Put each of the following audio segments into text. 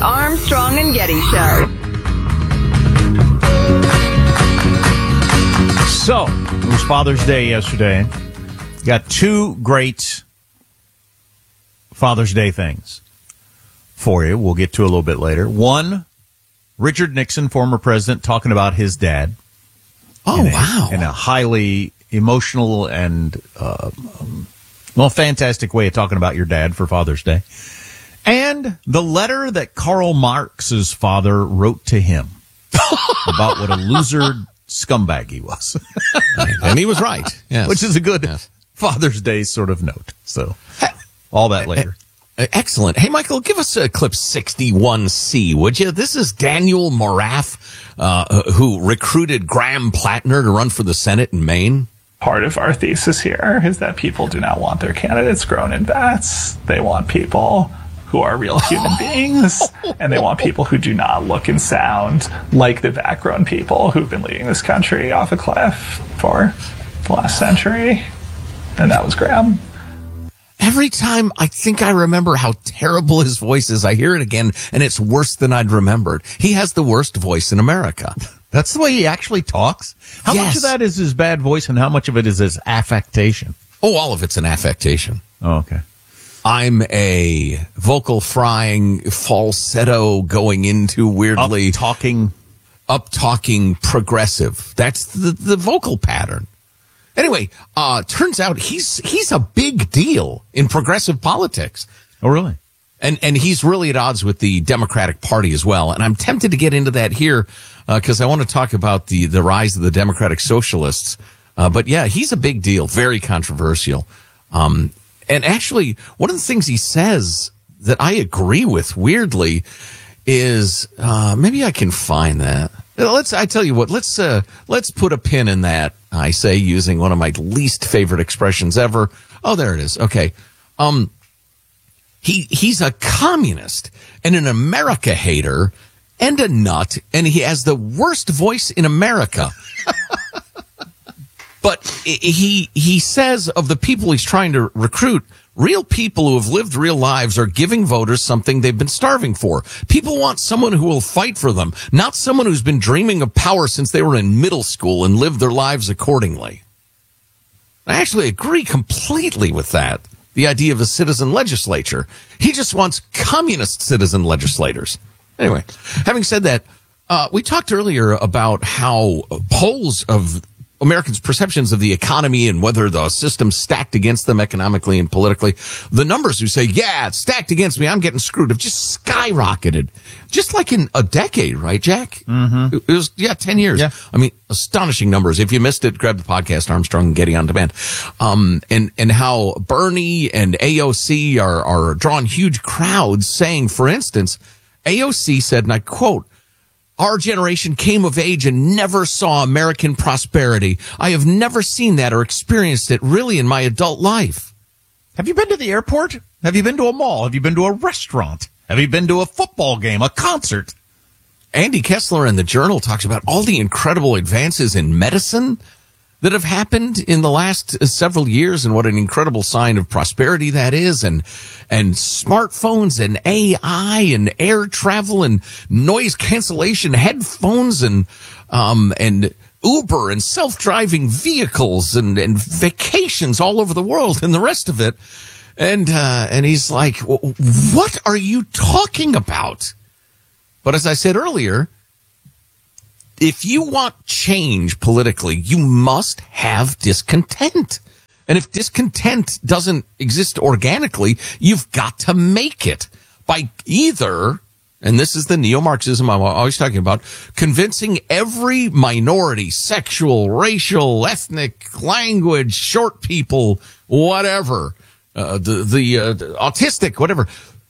Armstrong and Getty Show. So, it was Father's Day yesterday. Got two great Father's Day things for you. We'll get to a little bit later. One, Richard Nixon, former president, talking about his dad. Oh, wow. In a highly emotional and, fantastic way of talking about your dad for Father's Day. And the letter that Karl Marx's father wrote to him about what a loser scumbag he was. And he was right. Yes. Which is a good Father's Day sort of note. So, all that later. Excellent. Hey, Michael, give us clip 61C, would you? This is Daniel Moraff, who recruited Graham Plattner to run for the Senate in Maine. Part of our thesis here is that people do not want their candidates grown in vats. They want people who are real human beings, and they want people who do not look and sound like the vat-grown people who've been leading this country off a cliff for the last century. And that was Graham. Every time I think I remember how terrible his voice is, I hear it again, and it's worse than I'd remembered. He has the worst voice in America. That's the way he actually talks? How much of that is his bad voice, and how much of it is his affectation? Oh, all of it's an affectation. Oh, okay. I'm a vocal frying, falsetto going into weirdly up-talking progressive. That's the vocal pattern. Anyway, turns out he's a big deal in progressive politics. Oh, really? And he's really at odds with the Democratic Party as well. And I'm tempted to get into that here because I want to talk about the rise of the Democratic Socialists. But yeah, he's a big deal, very controversial. And actually, one of the things he says that I agree with, weirdly, is maybe I can find that. I tell you what, let's put a pin in that. I say, using one of my least favorite expressions ever. Oh, there it is. Okay. He's a communist and an America hater and a nut, and he has the worst voice in America. But he says of the people he's trying to recruit, real people who have lived real lives are giving voters something they've been starving for. People want someone who will fight for them, not someone who's been dreaming of power since they were in middle school and lived their lives accordingly. I actually agree completely with that. The idea of a citizen legislature. He just wants communist citizen legislators. Anyway, having said that, we talked earlier about how polls of Americans' perceptions of the economy and whether the system's stacked against them economically and politically. The numbers who say, yeah, it's stacked against me, I'm getting screwed, have just skyrocketed. Just like in a decade, right, Jack? Mm-hmm. It was, 10 years. Yeah. I mean, astonishing numbers. If you missed it, grab the podcast, Armstrong and Getty on Demand. And how Bernie and AOC are drawing huge crowds saying, for instance, AOC said, and I quote, "Our generation came of age and never saw American prosperity. I have never seen that or experienced it really in my adult life." Have you been to the airport? Have you been to a mall? Have you been to a restaurant? Have you been to a football game, a concert? Andy Kessler in the Journal talks about all the incredible advances in medicine that have happened in the last several years and what an incredible sign of prosperity that is, and smartphones and AI and air travel and noise cancellation headphones and Uber and self-driving vehicles and vacations all over the world and the rest of it. And he's like, what are you talking about? But as I said earlier, if you want change politically, you must have discontent. And if discontent doesn't exist organically, you've got to make it by either, and this is the neo-Marxism I'm always talking about, convincing every minority, sexual, racial, ethnic, language, short people, whatever, the autistic, whatever,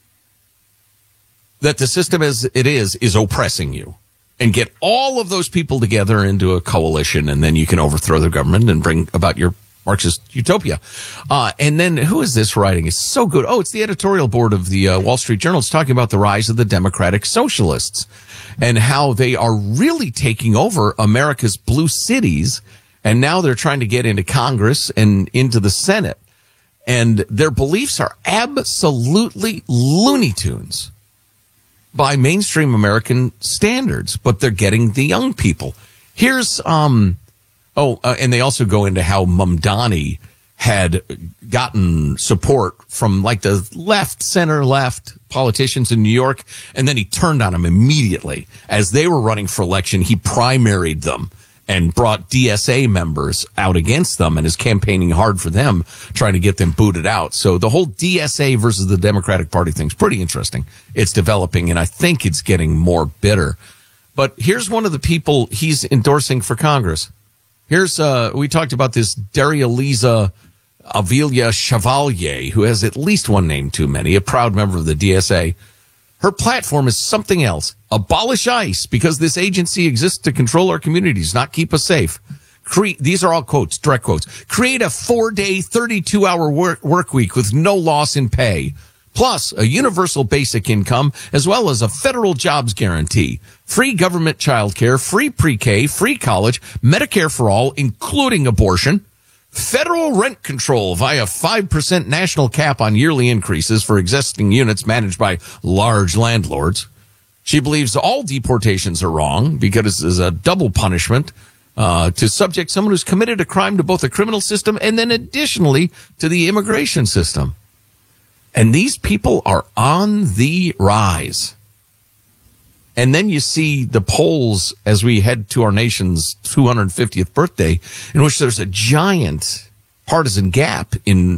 that the system as it is oppressing you. And get all of those people together into a coalition, and then you can overthrow the government and bring about your Marxist utopia. And then who is this writing? It's so good. Oh, it's the editorial board of the Wall Street Journal. It's talking about the rise of the Democratic Socialists and how they are really taking over America's blue cities. And now they're trying to get into Congress and into the Senate. And their beliefs are absolutely Looney Tunes. by mainstream American standards, but they're getting the young people. Here's, and they also go into how Mamdani had gotten support from like the center left politicians in New York, and then he turned on them immediately. As they were running for election, he primaried them and brought DSA members out against them and is campaigning hard for them, trying to get them booted out. So the whole DSA versus the Democratic Party thing's pretty interesting. It's developing, and I think it's getting more bitter. But here's one of the people he's endorsing for Congress. Here's, we talked about this Daria-Liza Avilia Chevalier, who has at least one name too many, a proud member of the DSA. Her platform is something else. Abolish ICE, because this agency exists to control our communities, not keep us safe. These are all quotes, direct quotes. Create a 4-day, 32-hour work week with no loss in pay. Plus a universal basic income, as well as a federal jobs guarantee. Free government childcare, free pre-K, free college, Medicare for all, including abortion. Federal rent control via 5% national cap on yearly increases for existing units managed by large landlords. She believes all deportations are wrong because it is a double punishment to subject someone who's committed a crime to both the criminal system and then additionally to the immigration system. And these people are on the rise. And then you see the polls as we head to our nation's 250th birthday, in which there's a giant partisan gap in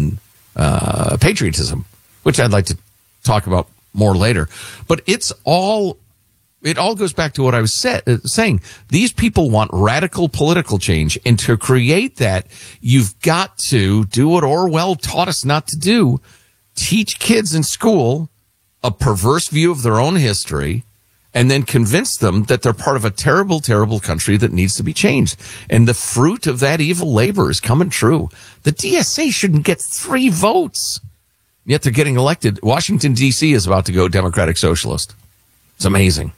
patriotism, which I'd like to talk about more later. But it all goes back to what I was saying. These people want radical political change, and to create that, you've got to do what Orwell taught us not to do: teach kids in school a perverse view of their own history, and then convince them that they're part of a terrible, terrible country that needs to be changed. And the fruit of that evil labor is coming true. The DSA shouldn't get 3 votes, yet they're getting elected. Washington, D.C. is about to go Democratic Socialist. It's amazing.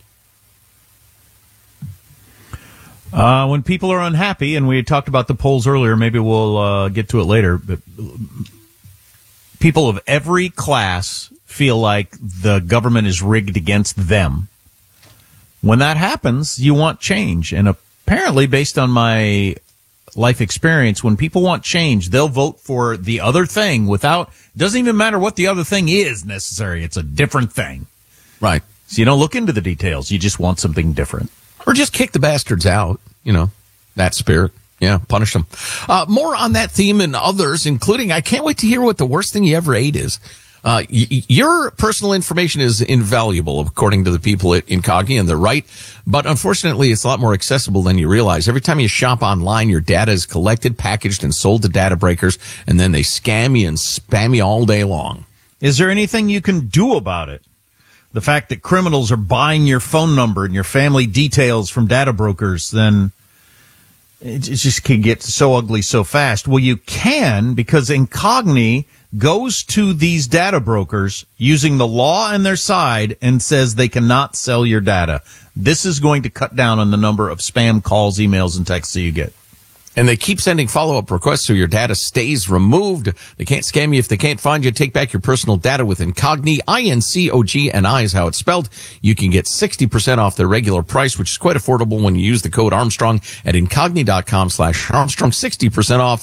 When people are unhappy, and we talked about the polls earlier, maybe we'll get to it later, but people of every class feel like the government is rigged against them. When that happens, you want change. And apparently, based on my life experience, when people want change, they'll vote for the other thing doesn't even matter what the other thing is necessary. It's a different thing. Right. So you don't look into the details. You just want something different. Or just kick the bastards out, that spirit. Yeah, punish them. More on that theme and others, including, I can't wait to hear what the worst thing you ever ate is. Your personal information is invaluable, according to the people at Incogni, and they're right. But unfortunately, it's a lot more accessible than you realize. Every time you shop online, your data is collected, packaged, and sold to data breakers, and then they scam you and spam you all day long. Is there anything you can do about it? The fact that criminals are buying your phone number and your family details from data brokers, then it just can get so ugly so fast. Well, you can, because Incogni goes to these data brokers using the law on their side and says they cannot sell your data. This is going to cut down on the number of spam calls, emails, and texts that you get. And they keep sending follow-up requests so your data stays removed. They can't scam you if they can't find you. Take back your personal data with Incogni. INCOGNI is how it's spelled. You can get 60% off their regular price, which is quite affordable when you use the code Armstrong at Incogni.com/Armstrong. 60% off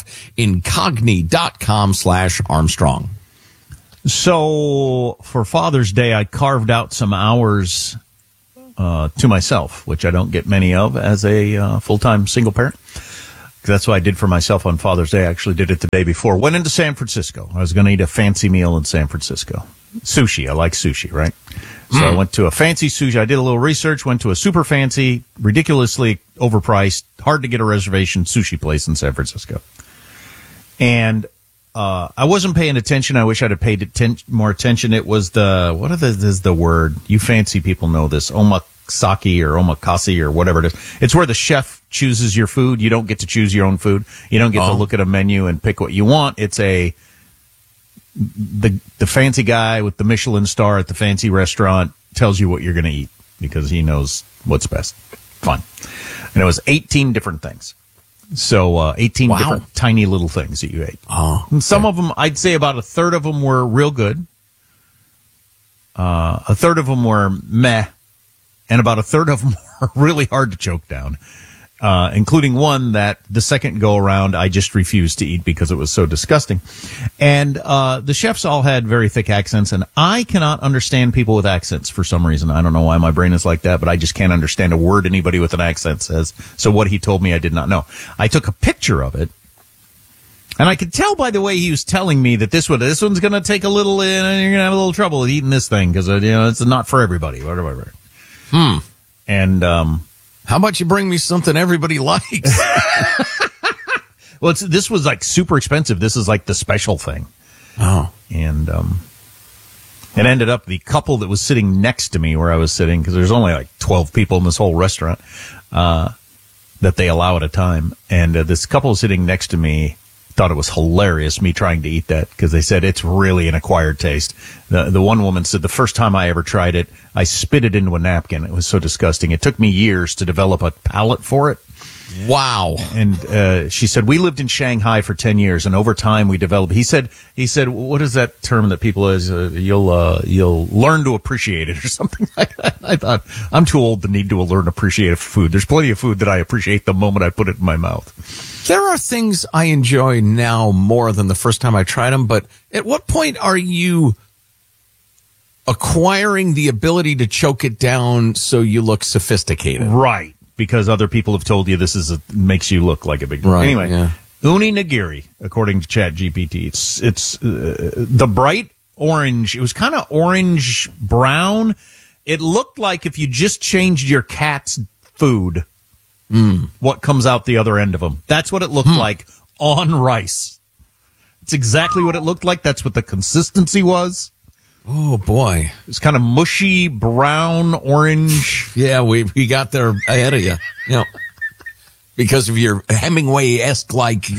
Incogni.com/Armstrong. So for Father's Day, I carved out some hours to myself, which I don't get many of as a full-time single parent. That's what I did for myself on Father's Day. I actually did it the day before. Went into San Francisco. I was going to eat a fancy meal in San Francisco. Sushi. I like sushi, right? So I went to a fancy sushi. I did a little research, went to a super fancy, ridiculously overpriced, hard to get a reservation sushi place in San Francisco. And I wasn't paying attention. I wish I'd have paid more attention. It was is the word? You fancy people know this. Omakase or omakase or whatever it is. It's where the chef chooses your food. You don't get to choose your own food. You don't get to look at a menu and pick what you want. It's the fancy guy with the Michelin star at the fancy restaurant tells you what you're going to eat because he knows what's best. Fun. And it was 18 different things. So 18 different tiny little things that you ate. Oh, and some of them, I'd say about a third of them were real good. A third of them were meh, and about a third of them were really hard to choke down, including one that the second go around I just refused to eat because it was so disgusting. And the chefs all had very thick accents, and I cannot understand people with accents for some reason. I don't know why my brain is like that, but I just can't understand a word anybody with an accent says. So what he told me, I did not know. I took a picture of it. And I could tell by the way he was telling me that this one's going to take a little, you're going to have a little trouble with eating this thing because, it's not for everybody. Whatever. And, How about you bring me something everybody likes? well, this was like super expensive. This is like the special thing. Oh. And, it ended up the couple that was sitting next to me where I was sitting, because there's only like 12 people in this whole restaurant, that they allow at a time. And, this couple sitting next to me thought it was hilarious, me trying to eat that, because they said it's really an acquired taste. The one woman said the first time I ever tried it, I spit it into a napkin. It was so disgusting. It took me years to develop a palate for it. Wow. And she said, we lived in Shanghai for 10 years, and over time we developed. He said, what is that term that people is, you'll learn to appreciate it or something like that. I thought, I'm too old to need to learn to appreciate food. There's plenty of food that I appreciate the moment I put it in my mouth. There are things I enjoy now more than the first time I tried them, but at what point are you acquiring the ability to choke it down so you look sophisticated? Right. Because other people have told you makes you look like a big deal. Right, Anyway, yeah. Uni Nigiri, according to ChatGPT, it's the bright orange. It was kind of orange brown. It looked like if you just changed your cat's food, what comes out the other end of them. That's what it looked like on rice. It's exactly what it looked like. That's what the consistency was. Oh, boy. It's kind of mushy, brown, orange. Yeah, we got there ahead of you. Because of your Hemingway-esque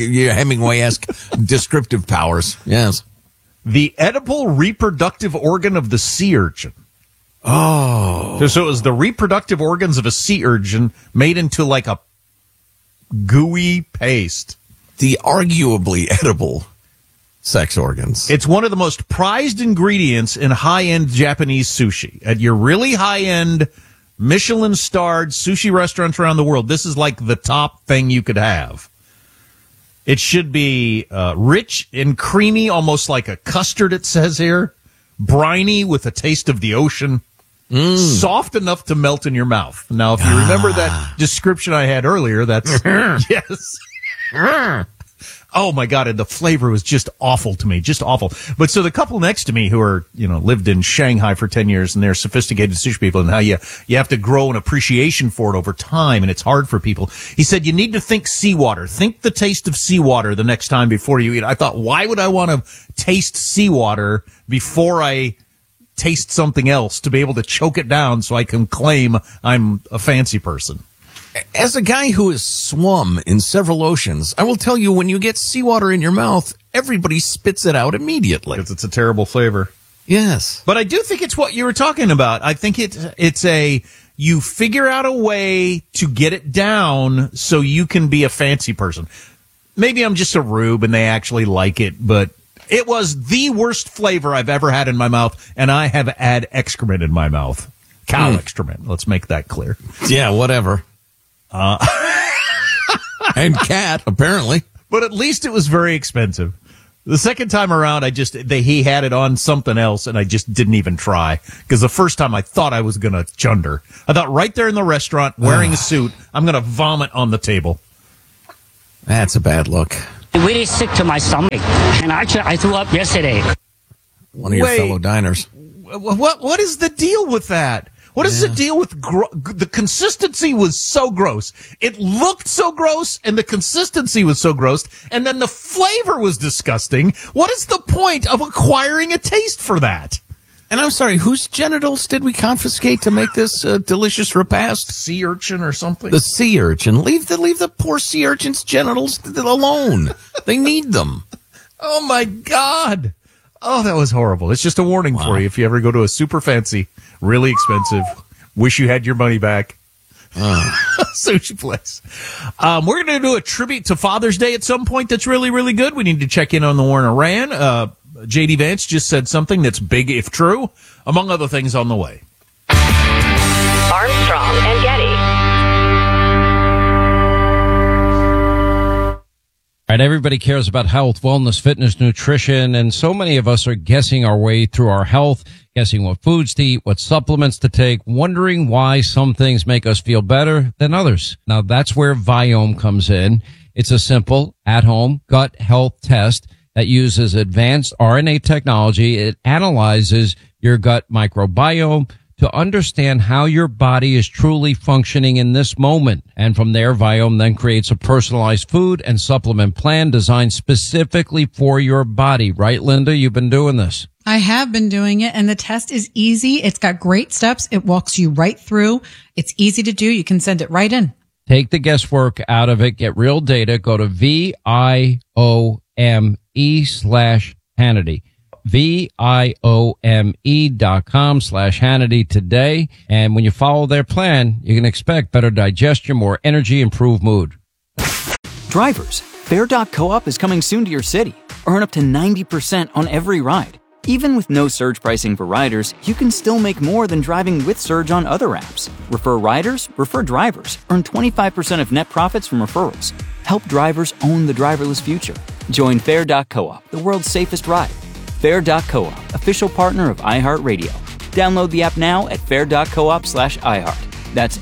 descriptive powers. Yes. The edible reproductive organ of the sea urchin. Oh. So it was the reproductive organs of a sea urchin made into like a gooey paste. The arguably edible sex organs. It's one of the most prized ingredients in high-end Japanese sushi. At your really high-end Michelin-starred sushi restaurants around the world, this is like the top thing you could have. It should be rich and creamy, almost like a custard, it says here. Briny with a taste of the ocean. Soft enough to melt in your mouth. Now, if you remember that description I had earlier, that's... yes. Oh my God, and the flavor was just awful to me, just awful. But so the couple next to me who are, lived in Shanghai for 10 years and they're sophisticated sushi people and how you have to grow an appreciation for it over time and it's hard for people. He said, you need to think seawater. Think the taste of seawater the next time before you eat. I thought, why would I want to taste seawater before I taste something else to be able to choke it down so I can claim I'm a fancy person? As a guy who has swum in several oceans, I will tell you, when you get seawater in your mouth, everybody spits it out immediately. Because it's a terrible flavor. Yes. But I do think it's what you were talking about. I think you figure out a way to get it down so you can be a fancy person. Maybe I'm just a rube and they actually like it, but it was the worst flavor I've ever had in my mouth, and I have had excrement in my mouth. Cow excrement. Let's make that clear. Yeah, whatever. And cat, apparently. But at least it was very expensive. The second time around, he had it on something else, and I just didn't even try. Because the first time I thought I was going to chunder. I thought right there in the restaurant, wearing a suit, I'm going to vomit on the table. That's a bad look. Really sick to my stomach, and actually I threw up yesterday. One of your fellow diners. What is the deal with that? What is the deal with the consistency was so gross. It looked so gross and the consistency was so gross and then the flavor was disgusting. What is the point of acquiring a taste for that? And I'm sorry, whose genitals did we confiscate to make this delicious repast? Sea urchin or something? The sea urchin. Leave the poor sea urchin's genitals alone. They need them. Oh my God. Oh, that was horrible. It's just a warning for you if you ever go to a super fancy, really expensive, wish you had your money back sushi place. We're going to do a tribute to Father's Day at some point that's really, really good. We need to check in on the war in Iran. J.D. Vance just said something that's big if true, among other things on the way. Armstrong and Getty. All right, everybody cares about health, wellness, fitness, nutrition, and so many of us are guessing our way through our health, guessing what foods to eat, what supplements to take, wondering why some things make us feel better than others. Now, that's where Viome comes in. It's a simple, at-home gut health test that uses advanced RNA technology. It analyzes your gut microbiome to understand how your body is truly functioning in this moment. And from there, Viome then creates a personalized food and supplement plan designed specifically for your body. Right, Linda? You've been doing this. I have been doing it, and the test is easy. It's got great steps. It walks you right through. It's easy to do. You can send it right in. Take the guesswork out of it. Get real data. Go to VIOME/Hannity. VIOME.com/Hannity today. And when you follow their plan, you can expect better digestion, more energy, improved mood. Drivers, Fair.coop is coming soon to your city. Earn up to 90% on every ride. Even with no surge pricing for riders, you can still make more than driving with Surge on other apps. Refer riders, refer drivers. Earn 25% of net profits from referrals. Help drivers own the driverless future. Join Fair.coop, the world's safest ride. Fair.coop, official partner of iHeartRadio. Download the app now at fair.coop/iHeart. That's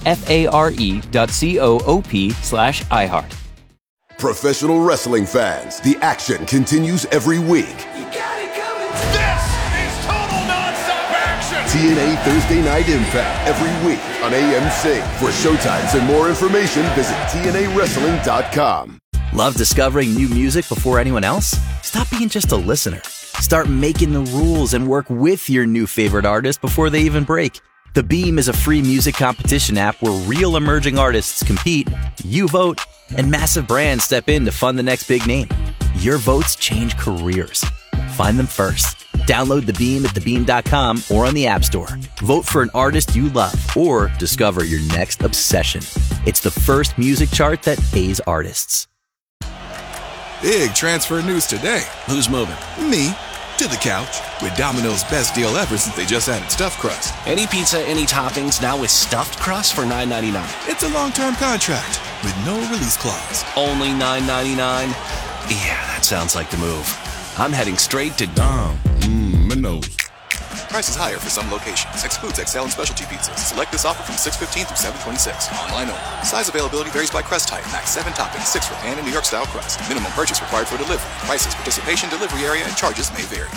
FARE.coop/iHeart. Professional wrestling fans, the action continues every week. This is total nonstop action! TNA Thursday Night Impact every week on AMC. For showtimes and more information, visit TNAWrestling.com. Love discovering new music before anyone else? Stop being just a listener. Start making the rules and work with your new favorite artist before they even break. The Beam is a free music competition app where real emerging artists compete, you vote, and massive brands step in to fund the next big name. Your votes change careers. Find them first. Download The Beam at thebeam.com or on the App Store. Vote for an artist you love or discover your next obsession. It's the first music chart that pays artists. Big transfer news today. Who's moving? Me. To the couch. With Domino's best deal ever since they just added stuffed crust. Any pizza, any toppings, now with stuffed crust for $9.99. It's a long-term contract with no release clause. Only $9.99? Yeah, that sounds like the move. I'm heading straight to Domino's. Price is higher for some locations. Excludes XL and specialty pizzas. Select this offer from 6/15 through 7/26. Online only. Size availability varies by crust type. Max 7 toppings, 6 for pan and New York style crust. Minimum purchase required for delivery. Prices, participation, delivery area, and charges may vary.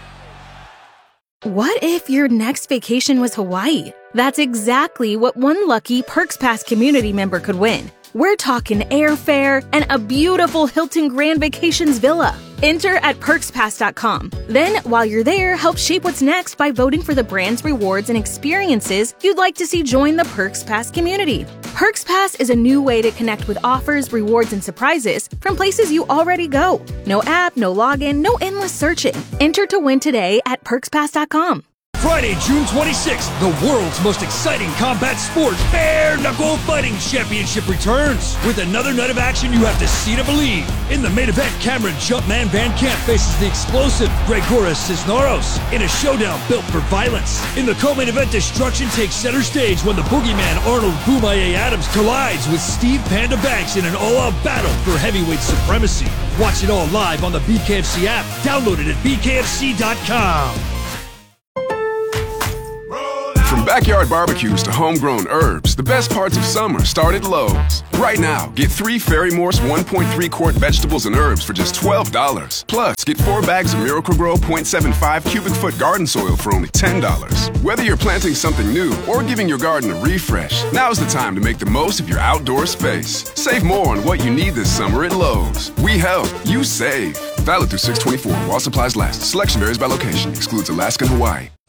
What if your next vacation was Hawaii? That's exactly what one lucky Perks Pass community member could win. We're talking airfare and a beautiful Hilton Grand Vacations villa. Enter at PerksPass.com. Then, while you're there, help shape what's next by voting for the brands, rewards, and experiences you'd like to see join the Perks Pass community. Perks Pass is a new way to connect with offers, rewards, and surprises from places you already go. No app, no login, no endless searching. Enter to win today at PerksPass.com. Friday, June 26th, the world's most exciting combat sport, Bare Knuckle Fighting Championship returns. With another night of action you have to see to believe. In the main event, Cameron Jumpman Van Camp faces the explosive Gregoras Cisneros in a showdown built for violence. In the co-main event, destruction takes center stage when the boogeyman Arnold Boomaye Adams collides with Steve Panda Banks in an all-out battle for heavyweight supremacy. Watch it all live on the BKFC app. Download it at bkfc.com. From backyard barbecues to homegrown herbs, the best parts of summer start at Lowe's. Right now, get 3 Ferry Morse 1.3 quart vegetables and herbs for just $12. Plus, get 4 bags of Miracle-Gro 0.75 cubic foot garden soil for only $10. Whether you're planting something new or giving your garden a refresh, now's the time to make the most of your outdoor space. Save more on what you need this summer at Lowe's. We help, you save. Valid through 6/24 while supplies last. Selection varies by location. Excludes Alaska and Hawaii.